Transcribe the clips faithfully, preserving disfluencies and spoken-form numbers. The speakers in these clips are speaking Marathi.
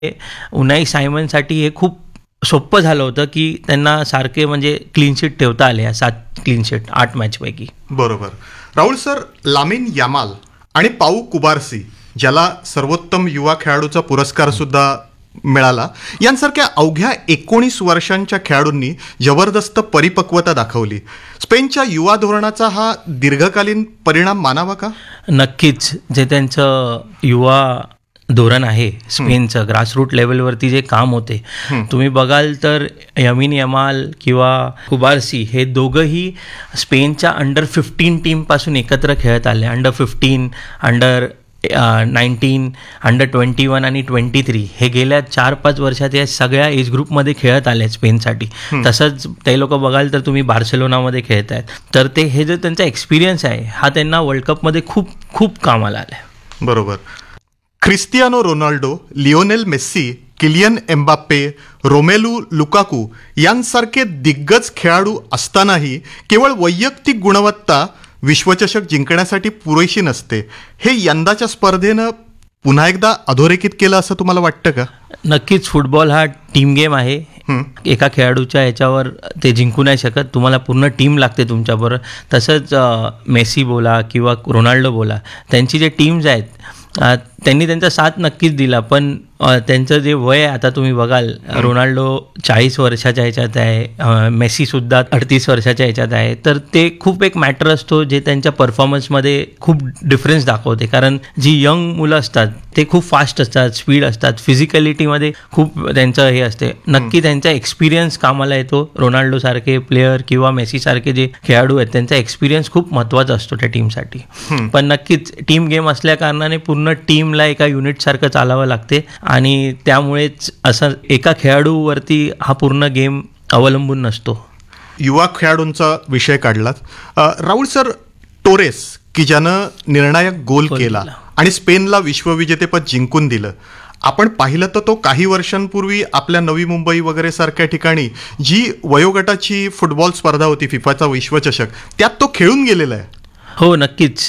उनाई सायमनसाठी हे खूप सोपं झालं होतं की त्यांना सारखे म्हणजे क्लीन शीट ठेवता आले, या सात क्लीन शीट आठ मॅचपैकी. बरोबर. राहुल सर, लामिन यामाल आणि पाऊ कुबार्सी, ज्याला सर्वोत्तम युवा खेळाडूचा पुरस्कार सुद्धा मिळाला, यांसारख्या अवघ्या एकोणीस वर्षांच्या खेळाडूंनी जबरदस्त परिपक्वता दाखवली. स्पेनच्या युवा धोरणाचा हा दीर्घकालीन परिणाम मानावा का? नक्कीच. जे त्यांचं युवा धोरण आहे स्पेनचं, ग्रासरूट लेवलवरती जे काम होते, तुम्ही बघाल तर यमीन यमाल किंवा कुबार्सी हे दोघंही स्पेनच्या अंडर फिफ्टीन टीमपासून एकत्र खेळत आले. Under fifteen, under nineteen, under twenty one आणि ट्वेंटी थ्री हे गेल्या चार पाच वर्षात या सगळ्या एज ग्रुपमध्ये खेळत आले स्पेनसाठी. तसंच ते लोक बघाल तर तुम्ही बार्सेलोनामध्ये खेळत आहेत, तर ते हे जो त्यांचा एक्सपिरियन्स आहे हा त्यांना वर्ल्ड कपमध्ये खूप खूप कामाला आला आहे. बरोबर. Cristiano Ronaldo, Lionel Messi, Kylian Mbappe, Romelu Lukaku यांसारखे दिग्गज खेळाडू असतानाही केवळ वैयक्तिक गुणवत्ता विश्वचषक जिंकण्यासाठी पुरेशी नसते. हे यंदाच्या स्पर्धेनं पुन्हा एकदा अधोरेखित केलं असं तुम्हाला वाटतं का? नक्कीच. फुटबॉल हा टीम गेम आहे. एका खेळाडूच्या ह्याच्यावर ते जिंकू नाही शकत, तुम्हाला पूर्ण टीम लागते तुमच्याबरोबर. तसंच मेसी बोला किंवा रोनाल्डो बोला, त्यांची जे टीम्स आहेत त्यांनी त्यांचा साथ नक्कीच दिला, पण त्यांचं जे वय आता तुम्ही बघाल, रोनाल्डो चाळीस वर्षाच्या ह्याच्यात आहे, मेसीसुद्धा अडतीस वर्षाच्या ह्याच्यात आहे, तर ते खूप एक मॅटर असतो जे त्यांच्या परफॉर्मन्समध्ये खूप डिफरन्स दाखवते. कारण जी यंग मुलं असतात ते खूप फास्ट असतात, स्पीड असतात, फिजिकॅलिटीमध्ये खूप त्यांचं हे असते. नक्की त्यांचा एक्सपिरियन्स कामाला येतो. रोनाल्डोसारखे प्लेयर किंवा मेसीसारखे जे खेळाडू आहेत त्यांचा एक्सपिरियन्स खूप महत्त्वाचा असतो त्या टीमसाठी. पण नक्कीच टीम गेम असल्या कारणाने पूर्ण टीमला एका युनिटसारखं चालावं लागते आणि त्यामुळेच असं एका खेळाडूवरती हा पूर्ण गेम अवलंबून नसतो. युवा खेळाडूंचा विषय काढलात. राहुल सर, टोरेस की ज्यानं निर्णायक गोल केला आणि स्पेनला विश्वविजेतेपद जिंकून दिलं, आपण पाहिलं तर तो काही वर्षांपूर्वी आपल्या नवी मुंबई वगैरे सारख्या ठिकाणी जी वयोगटाची फुटबॉल स्पर्धा होती, फिफाचा विश्वचषक, त्यात तो खेळून गेलेला आहे. हो, नक्कीच.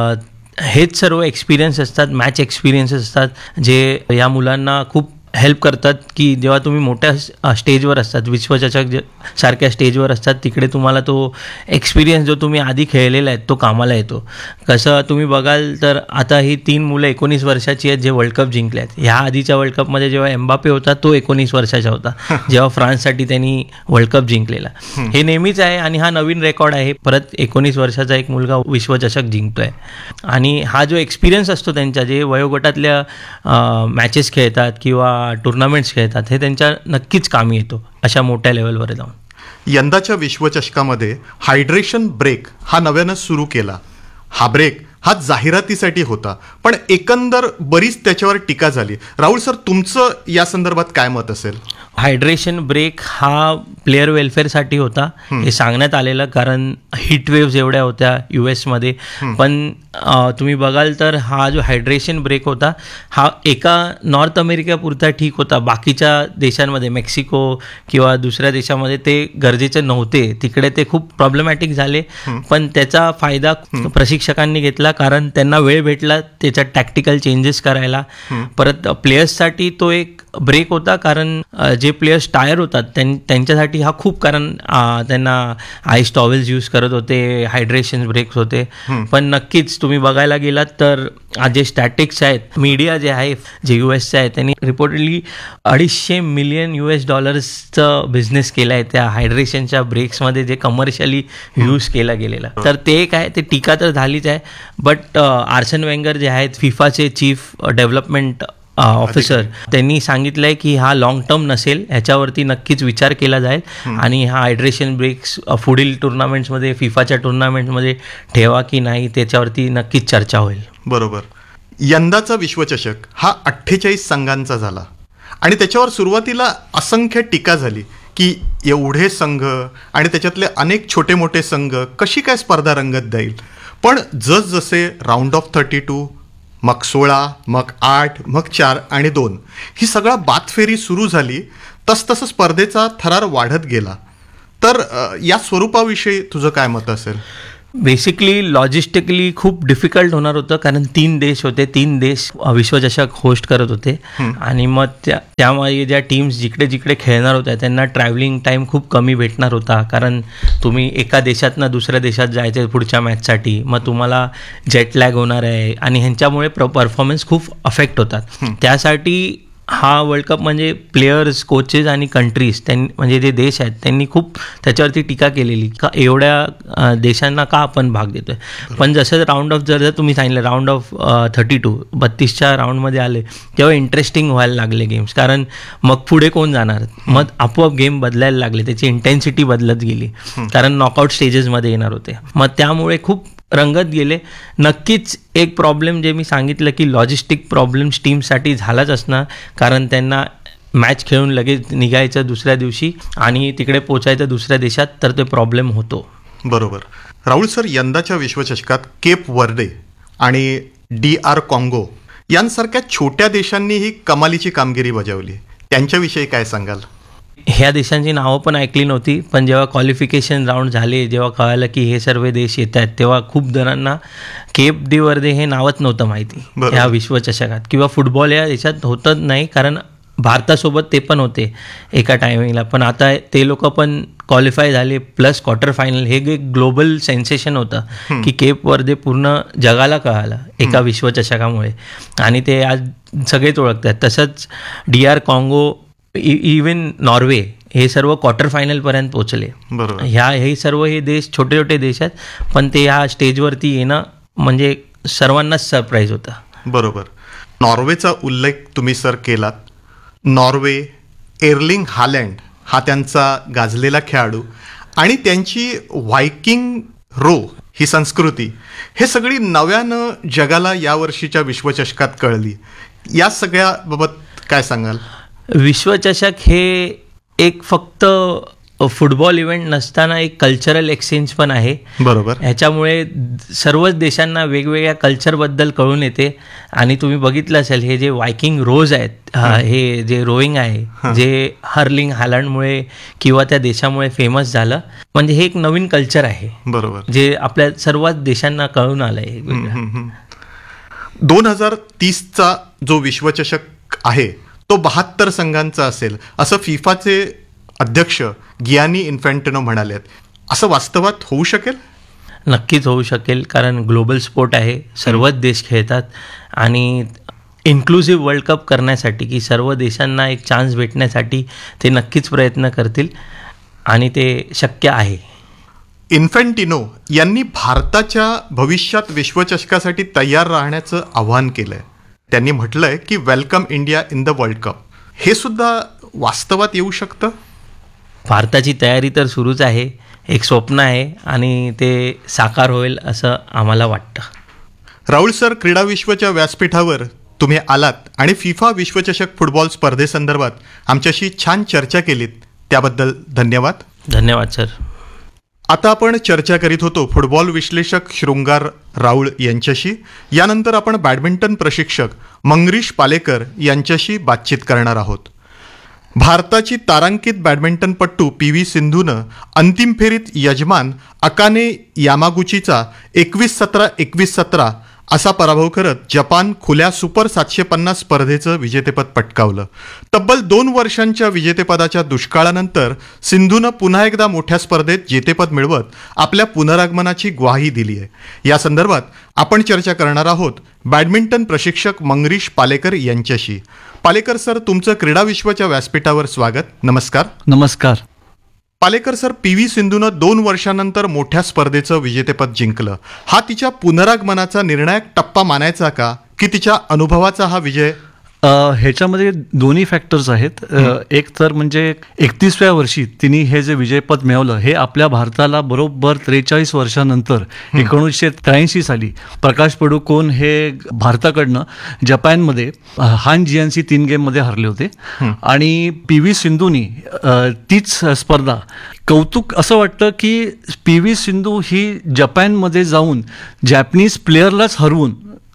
हेच सर्व एक्सपिरियन्स असतात, मॅच एक्सपिरियन्सेस असतात, जे या मुलांना खूप हेल्प करतात की जेव्हा तुम्ही मोठ्या स्टेजवर असतात, विश्वचषक जे सारख्या स्टेजवर असतात, तिकडे तुम्हाला तो एक्सपिरियन्स जो तुम्ही आधी खेळलेला आहे तो कामाला येतो. कसं तुम्ही बघाल तर आता ही तीन मुलं एकोणीस वर्षाची आहेत जे वर्ल्ड कप जिंकले आहेत. ह्या आधीच्या वर्ल्ड कपमध्ये जेव्हा एम्बापे होता तो एकोणीस वर्षाचा होता जेव्हा फ्रान्ससाठी त्यांनी वर्ल्ड कप जिंकलेला. हे नेहमीच आहे आणि हा नवीन रेकॉर्ड आहे. परत एकोणीस वर्षाचा एक मुलगा विश्वचषक जिंकतोय आणि हा जो एक्सपिरियन्स असतो त्यांच्या, जे वयोगटातल्या मॅचेस खेळतात किंवा टुर्नामेंट्स खेळतात, हे त्यांच्या नक्कीच कामी येतो अशा मोठ्या लेवलवर जाऊन. यंदाच्या विश्वचषकामध्ये हायड्रेशन ब्रेक हा नव्यानं सुरू केला. हा ब्रेक हा जाहिरातीसाठी होता, पण एकंदर बरीच त्याच्यावर टीका झाली. राहुल सर, तुमचं या संदर्भात काय मत असेल? हायड्रेशन ब्रेक हा प्लेयर वेलफेअरसाठी होता, हे सांगण्यात आलेलं, कारण हीट वेव्स एवढ्या होत्या यू एसमध्ये. पण तुम्ही बघाल तर हा जो हायड्रेशन ब्रेक होता हा एका नॉर्थ अमेरिकापुरता ठीक होता. बाकीच्या देशांमध्ये, मेक्सिको किंवा दुसऱ्या देशामध्ये ते गरजेचे नव्हते, तिकडे ते खूप प्रॉब्लेमॅटिक झाले. पण त्याचा फायदा प्रशिक्षकांनी घेतला, कारण त्यांना वेळ भेटला त्याच्यात टॅक्टिकल चेंजेस करायला. परत प्लेयर्ससाठी तो एक ब्रेक होता, कारण जे प्लेयर्स टायर होतात त्यांच्यासाठी हा खूप, कारण त्यांना आईस टॉवेल्स यूज करत होते, हायड्रेशन ब्रेक्स होते. पण नक्कीच तुम्ही बघायला गेलात तर जे स्टॅटिक्स आहेत, मीडिया जे आहे जे यू एसचं आहे, त्यांनी रिपोर्टेडली अडीचशे मिलियन यू एस डॉलर्सचं बिझनेस केला आहे त्या हायड्रेशनच्या ब्रेक्समध्ये, जे कमर्शियली यूज केला गेलेला. तर ते काय, ते टीका तर झालीच आहे. बट आर्सन वेंगर जे आहेत फिफाचे चीफ डेव्हलपमेंट ऑफिसर, त्यांनी सांगितलंय की हा लॉंग टर्म नसेल, ह्याच्यावरती नक्कीच विचार केला जाईल आणि हा हायड्रेशन ब्रेक्स पुढील टुर्नामेंट्समध्ये, फिफाच्या टुर्नामेंटमध्ये ठेवा की नाही, त्याच्यावरती नक्कीच चर्चा होईल. बरोबर. यंदाचा विश्वचषक हा अठ्ठेचाळीस संघांचा झाला आणि त्याच्यावर सुरुवातीला असंख्य टीका झाली की एवढे संघ आणि त्याच्यातले अनेक छोटे मोठे संघ कशी काय स्पर्धा रंगत जाईल. पण जसजसे राऊंड ऑफ थर्टी टू, मग सोळा, मग आठ, मग चार आणि दोन ही सगळा बादफेरी सुरू झाली, तसतसं स्पर्धेचा थरार वाढत गेला. तर या स्वरूपाविषयी तुझं काय मत असेल? बेसिकली लॉजिस्टिकली खूप डिफिकल्ट होणार होतं, कारण तीन देश होते, तीन देश विश्वचषक होस्ट करत होते. आणि मग त्या त्यामुळे ज्या टीम्स जिकडे जिकडे खेळणार होत्या त्यांना ट्रॅव्हलिंग टाईम खूप कमी भेटणार होता, कारण तुम्ही एका देशातनं दुसऱ्या देशात जायचे पुढच्या मॅचसाठी, मग तुम्हाला जेट लॅग होणार आहे आणि ह्यांच्यामुळे प्र परफॉर्मन्स खूप अफेक्ट होतात. त्यासाठी हा वर्ल्ड कप म्हणजे प्लेयर्स, कोचेस आणि कंट्रीज त्यांनी म्हणजे जे देश आहेत त्यांनी खूप त्याच्यावरती टीका केलेली का एवढ्या देशांना का आपण भाग देतोय. पण जसं राऊंड ऑफ जर जर तुम्ही सांगितलं राऊंड ऑफ थर्टी टू बत्तीसच्या राऊंडमध्ये आले तेव्हा इंटरेस्टिंग व्हायला लागले गेम्स, कारण मग पुढे कोण जाणार, मग आपोआप गेम बदलायला लागले, त्याची इंटेन्सिटी बदलत गेली, कारण नॉकआउट स्टेजेसमध्ये येणार होते. मग त्यामुळे खूप रंगत गेले. नक्कीच एक प्रॉब्लेम जे मी सांगितलं की लॉजिस्टिक प्रॉब्लेम्स टीमसाठी झालाच असणार, कारण त्यांना मॅच खेळून लगेच निघायचं दुसऱ्या दिवशी आणि तिकडे पोचायचं दुसऱ्या देशात, तर ते प्रॉब्लेम होतो. बरोबर. राहुल सर, यंदाच्या विश्वचषकात केप वर्डे आणि डी आर कॉंगो यांसारख्या छोट्या देशांनी ही कमालीची कामगिरी बजावली, त्यांच्याविषयी काय सांगाल? ह्या देशांची नावं पण ऐकली नव्हती, पण जेव्हा क्वालिफिकेशन राऊंड झाले, जेव्हा कळालं की हे सर्व देश येत आहेत, तेव्हा खूप जणांना केप डी वर्दे हे नावच नव्हतं माहिती ह्या विश्वचषकात, किंवा फुटबॉल या देशात होतच नाही, कारण भारतासोबत ते पण होते एका टायमिंगला, पण आता ते लोक पण क्वालिफाय झाले प्लस क्वार्टर फायनल. हे एक ग्लोबल सेन्सेशन होतं की केप वर्दे पूर्ण जगाला कळालं एका विश्वचषकामुळे, आणि ते आज सगळेच ओळखतात. तसंच D R Congo, even Norway, हे सर्व क्वार्टर फायनलपर्यंत पोचले. ह्या हे सर्व हे देश छोटे छोटे देश आहेत, पण ते ह्या स्टेजवरती येणं म्हणजे सर्वांनाच सरप्राईज होतं. बरोबर. नॉर्वेचा उल्लेख तुम्ही सर केलात. नॉर्वे, एर्लिंग हालँड हा त्यांचा गाजलेला खेळाडू आणि त्यांची व्हायकिंग रो ही संस्कृती, हे सगळी नव्यानं जगाला यावर्षीच्या विश्वचषकात कळली. या सगळ्याबाबत काय सांगाल? विश्वचषक हे एक फक्त फुटबॉल इव्हेंट नसताना एक कल्चरल एक्सचेंज पण आहे. बरोबर. ह्याच्यामुळे सर्वच देशांना वेगवेगळ्या कल्चरबद्दल कळून येते. आणि तुम्ही बघितलं असेल हे जे वायकिंग रोज आहेत, हे जे रोईंग आहे, जे हर्लिंग हालंडमुळे किंवा त्या देशामुळे फेमस झालं, म्हणजे हे एक नवीन कल्चर आहे. बरोबर. जे आपल्या सर्वच देशांना कळून आलं आहे. दोन हजार तीसचा जो विश्वचषक आहे तो बहात्तर संघांचा असेल असं फिफाचे अध्यक्ष गियानी इन्फॅन्टिनो म्हणालेत. असं वास्तवात होऊ शकेल? नक्कीच होऊ शकेल, कारण ग्लोबल स्पोर्ट आहे, सर्वच देश खेळतात आणि इन्क्लुसिव्ह वर्ल्ड कप करण्यासाठी की सर्व देशांना एक चान्स भेटण्यासाठी ते नक्कीच प्रयत्न करतील आणि ते शक्य आहे. इन्फॅन्टिनो यांनी भारताच्या भविष्यात विश्वचषकासाठी तयार राहण्याचं आवाहन केलंय. त्यांनी म्हटलंय की welcome India in the world cup. हे सुद्धा वास्तवात येऊ शकतं? भारताची तयारी तर सुरूच आहे, एक स्वप्न आहे आणि ते साकार होईल असं आम्हाला वाटतं. राहुल सर, क्रीडा विश्वच्या व्यासपीठावर तुम्ही आलात आणि फिफा विश्वचषक फुटबॉल स्पर्धेसंदर्भात आमच्याशी छान चर्चा केलीत, त्याबद्दल धन्यवाद. धन्यवाद सर. आता आपण चर्चा करीत होतो फुटबॉल विश्लेषक शृंगार राऊळ यांच्याशी. यानंतर आपण बॅडमिंटन प्रशिक्षक मंगरीश पालेकर यांच्याशी बातचीत करणार आहोत. भारताची तारांकित बॅडमिंटनपटू पी व्ही सिंधूनं अंतिम फेरीत यजमान अकाने यामागुचीचा एकवीस सतरा एकवीस सतरा असा पराभव करत जपान खुल्या सुपर सातशे पन्नास स्पर्धेचं विजेतेपद पटकावलं. तब्बल दोन वर्षांच्या विजेतेपदाच्या दुष्काळानंतर सिंधूनं पुन्हा एकदा मोठ्या स्पर्धेत जेतेपद मिळवत आपल्या पुनरागमनाची ग्वाही दिली आहे. या संदर्भात आपण चर्चा करणार आहोत बॅडमिंटन प्रशिक्षक मंगरीश पालेकर यांच्याशी. पालेकर सर, तुमचं क्रीडा विश्वच्या व्यासपीठावर स्वागत. नमस्कार. नमस्कार. पालेकर सर, पी व्ही सिंधूनं दोन वर्षानंतर मोठ्या स्पर्धेचं विजेतेपद जिंकलं. हा तिच्या पुनरागमनाचा निर्णायक टप्पा मानायचा का, की तिच्या अनुभवाचा हा विजय? ह्याच्यामध्ये दोन्ही फॅक्टर्स आहेत. एक तर म्हणजे एकतीसव्या वर्षी तिने हे जे विजयपद मिळवलं हे आपल्या भारताला बरोबर त्रेचाळीस वर्षानंतर एकोणीसशे त्र्याऐंशी साली प्रकाश पडुकोन हे भारताकडनं जपानमध्ये हान जियान्सी तीन गेममध्ये हरले होते. आणि पी व्ही सिंधूनी तीच स्पर्धा, कौतुक असं वाटतं की पी व्ही सिंधू ही जपानमध्ये जाऊन जॅपनीज प्लेअरलाच हरवून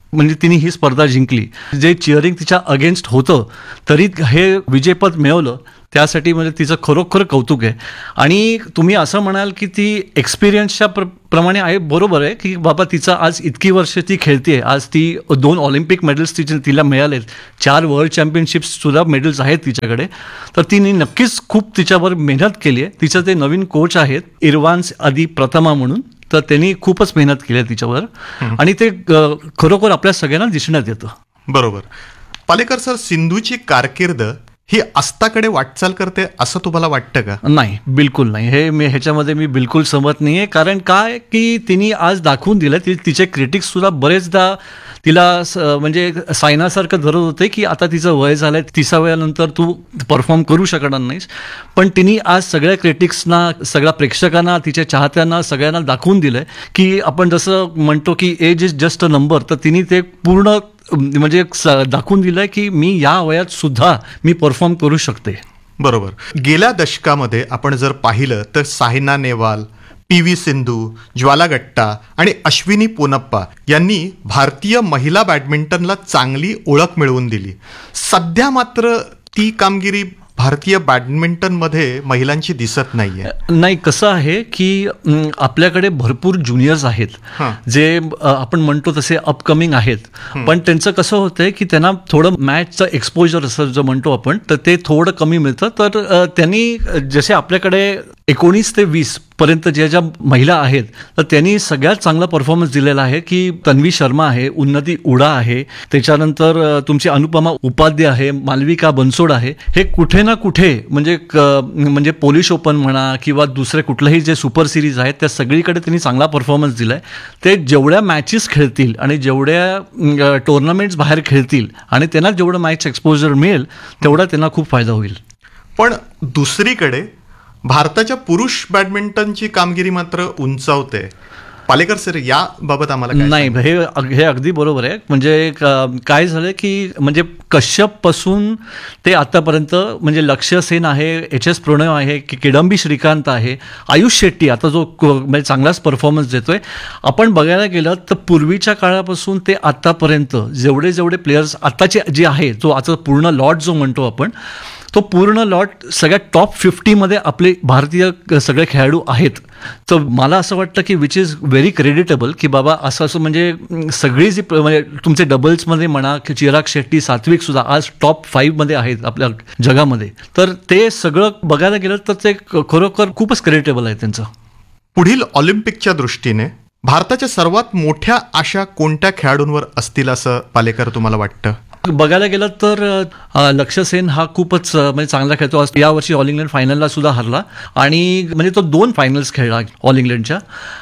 म्हणजे तिने ही स्पर्धा जिंकली. जे चिअरिंग तिच्या अगेन्स्ट होतं तरी हे विजेपद मिळवलं, त्यासाठी म्हणजे तिचं खरोखर कौतुक आहे. आणि तुम्ही असं म्हणाल की ती एक्सपिरियन्सच्या प्र प्रमाणे आहे, बरोबर आहे की बाबा तिचं आज इतकी वर्ष ती खेळते, आज ती दोन ऑलिम्पिक मेडल्स तिचे तिला मिळालेत, चार वर्ल्ड चॅम्पियनशिप्ससुद्धा मेडल्स आहेत तिच्याकडे. तर तिने नक्कीच खूप तिच्यावर मेहनत केली आहे. तिचं ते नवीन कोच आहेत इरवान्स आदी प्रथमा म्हणून, तर त्यांनी खूपच मेहनत केली आहे तिच्यावर आणि ते खरोखर आपल्या सगळ्यांना दिसण्यात येतं. बरोबर. पालेकर सर, सिंधूची कारकीर्द ही अस्ताकडे वाटचाल करते असं तुम्हाला वाटतं का? नाही, बिलकुल नाही. हे मी ह्याच्यामध्ये मी बिलकुल सहमत नाही आहे. कारण काय की तिने आज दाखवून दिलं, ती तिचे क्रिटिक्स सुद्धा बरेचदा तिला म्हणजे सायनासारखं धरत होते की आता तिचं वय झालंय, तिसाव्यानंतर तू परफॉर्म करू शकणार नाहीस. पण तिने आज सगळ्या क्रिटिक्सना, सगळ्या प्रेक्षकांना, तिच्या चाहत्यांना सगळ्यांना दाखवून दिलंय की आपण जसं म्हणतो की age is just a number, तर तिने ते पूर्ण म्हणजे दाखवून दिलंय की मी या वयात सुद्धा मी परफॉर्म करू शकते. बरोबर. गेल्या दशकामध्ये आपण जर पाहिलं तर सायना नेहवाल, पी व्ही सिंधू, ज्वाला गट्टा आणि अश्विनी पोनप्पा यांनी भारतीय महिला बॅडमिंटनला चांगली ओळख मिळवून दिली. सध्या मात्र ती कामगिरी भारतीय बॅडमिंटनमध्ये महिलांची दिसत नाहीये. नाही, कसं आहे की आपल्याकडे भरपूर ज्युनियर्स आहेत जे आपण म्हणतो तसे अपकमिंग आहेत, पण त्यांचं कसं होतंय की त्यांना थोडं मॅचचं एक्सपोजर असं जो म्हणतो आपण, तर ते थोडं कमी मिळतं. तर त्यांनी जसे आपल्याकडे एकोणीस ते वीस पर्यंत ज्या ज्या महिला आहेत तर त्यांनी सगळ्यात चांगला परफॉर्मन्स दिलेला आहे की तन्वी शर्मा आहे, उन्नती उडा आहे, त्याच्यानंतर तुमची अनुपमा उपाध्याय आहे, मालविका बनसोड आहे. हे कुठे ना कुठे म्हणजे म्हणजे पोलिश ओपन म्हणा किंवा दुसरे कुठलेही जे सुपर सिरीज आहेत त्या सगळीकडे त्यांनी चांगला परफॉर्मन्स दिलाय. ते जेवढ्या मॅचेस खेळतील आणि जेवढ्या टुर्नामेंट्स बाहेर खेळतील आणि त्यांना जेवढं मॅच एक्सपोजर मिळेल तेवढा त्यांना खूप फायदा होईल. पण दुसरीकडे भारताच्या पुरुष बॅडमिंटनची कामगिरी मात्र उंचावते. पालेकर सर, याबाबत आम्हाला काय? नाही, हे हे अगदी बरोबर आहे. म्हणजे काय झालं की म्हणजे कश्यप पासून ते आतापर्यंत म्हणजे लक्ष्य सेन आहे, एच एस प्रणय आहे, किडंबी श्रीकांत आहे, आयुष शेट्टी आता जो म्हणजे चांगलाच परफॉर्मन्स देतोय. आपण बघायला गेलं तर पूर्वीच्या काळापासून ते आतापर्यंत जेवढे जेवढे प्लेयर्स आताचे जे आहे, जो आता पूर्ण लॉट जो म्हणतो आपण, तो पूर्ण लॉट सगळ्यात टॉप फिफ्टीमध्ये आपले भारतीय सगळे खेळाडू आहेत. तर मला असं वाटतं की विच इज व्हेरी क्रेडिटेबल की बाबा असं असं म्हणजे सगळी जी म्हणजे तुमचे डबल्समध्ये म्हणा की चिराग शेट्टी, सात्विक सुद्धा आज टॉप फाईव्हमध्ये आहेत आपल्या जगामध्ये. तर ते सगळं बघायला गेलं तर ते खरोखर खूपच क्रेडिटेबल आहे त्यांचं. पुढील ऑलिम्पिकच्या दृष्टीने भारताच्या सर्वात मोठ्या आशा कोणत्या खेळाडूंवर असतील असं पालेकर तुम्हाला वाटतं? बघायला गेलं तर लक्ष्य सेन हा खूपच म्हणजे चांगला खेळतो. यावर्षी ऑल इंग्लंड फायनलला सुद्धा हरला आणि म्हणजे तो दोन फायनल्स खेळला ऑल इंग्लंडच्या.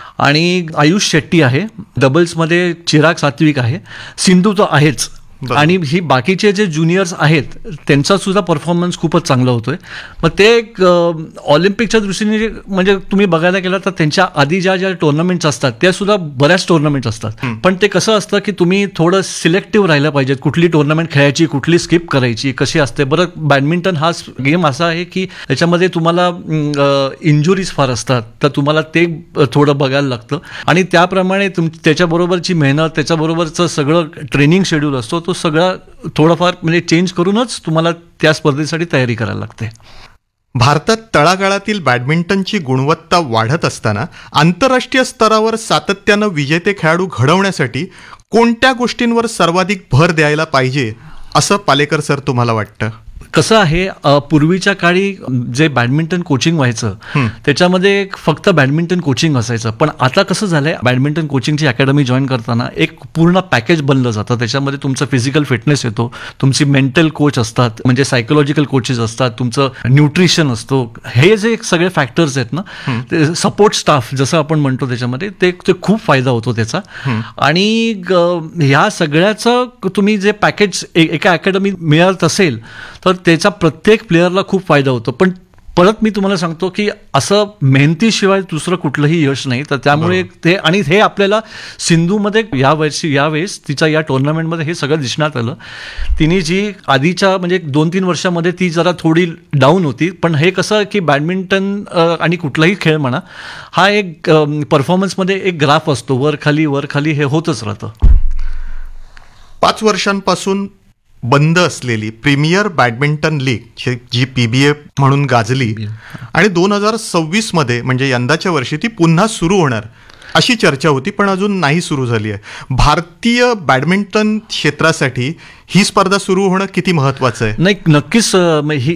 आणि आयुष शेट्टी आहे, डबल्समध्ये चिराग सात्विक आहे, सिंधू तो आहेच, आणि ही बाकीचे जे ज्युनियर्स आहेत त्यांचा सुद्धा परफॉर्मन्स खूपच चांगला होतोय. मग ते ऑलिम्पिकच्या दृष्टीने म्हणजे तुम्ही बघायला गेला तर त्यांच्या आधी ज्या ज्या टुर्नामेंट्स असतात त्या सुद्धा बऱ्याच टुर्नामेंट्स असतात. पण ते कसं असतं की तुम्ही थोडं सिलेक्टिव्ह राहिलं पाहिजे, कुठली टुर्नामेंट खेळायची, कुठली स्किप करायची, कशी असते. बरं, बॅडमिंटन हा गेम असा आहे की त्याच्यामध्ये तुम्हाला इंजुरीज फार असतात, तर तुम्हाला ते थोडं बघायला लागतं आणि त्याप्रमाणे तुम त्याच्याबरोबरची मेहनत, त्याच्याबरोबरचं सगळं ट्रेनिंग शेड्यूल असतो, तो सगळा थोडाफार म्हणजे चेंज करूनच तुम्हाला त्या स्पर्धेसाठी तयारी करायला लागते. भारतात तळागाळातील बॅडमिंटनची गुणवत्ता वाढत असताना आंतरराष्ट्रीय स्तरावर सातत्यानं विजेते खेळाडू घडवण्यासाठी कोणत्या गोष्टींवर सर्वाधिक भर द्यायला पाहिजे असं पालेकर सर तुम्हाला वाटतं? कसं आहे, पूर्वीच्या काळी जे बॅडमिंटन कोचिंग व्हायचं त्याच्यामध्ये फक्त बॅडमिंटन कोचिंग असायचं. पण आता कसं झालंय, बॅडमिंटन कोचिंगची अकॅडमी जॉईन करताना एक पूर्ण पॅकेज बनलं जातं. त्याच्यामध्ये तुमचं फिजिकल फिटनेस येतो, तुमची मेंटल कोच असतात, म्हणजे सायकोलॉजिकल कोचेस असतात, तुमचं न्यूट्रिशन असतो. हे जे सगळे फॅक्टर्स आहेत ना, ते सपोर्ट स्टाफ जसं आपण म्हणतो त्याच्यामध्ये ते ते खूप फायदा होतो त्याचा. आणि ह्या सगळ्याचं तुम्ही जे पॅकेज एका अकॅडमी मिळत असेल तर त्याचा प्रत्येक प्लेअरला खूप फायदा होतो. पण परत मी तुम्हाला सांगतो की असं मेहनतीशिवाय दुसरं कुठलंही यश नाही. तर त्यामुळे ते, आणि हे आपल्याला सिंधूमध्ये या वर्षी यावेळेस तिच्या या टुर्नामेंटमध्ये हे सगळं दिसण्यात आलं. तिने जी आधीच्या म्हणजे दोन तीन वर्षामध्ये ती जरा थोडी डाऊन होती, पण हे कसं की बॅडमिंटन आणि कुठलाही खेळ म्हणा हा एक परफॉर्मन्समध्ये एक ग्राफ असतो, वर खाली वर खाली हे होतच राहतं. पाच वर्षांपासून बंद असलेली प्रीमियर बॅडमिंटन लीग जी पीबीए म्हणून गाजली आणि दोन हजार सव्वीस मध्ये म्हणजे यंदाच्या वर्षी ती पुन्हा सुरू होणार अशी चर्चा होती, पण अजून नाही सुरू झाली आहे. भारतीय बॅडमिंटन क्षेत्रासाठी ही स्पर्धा सुरू होणं किती महत्वाचं आहे? नाही, नक्कीच. ही